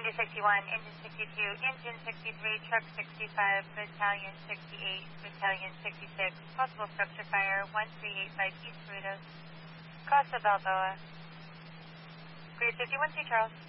India 61, Engine 62, Engine 63, Truck 65, Battalion 68, Battalion 66, possible structure fire 1385 East Cerritos, Costa Balboa. Grade 51, Sea Charles.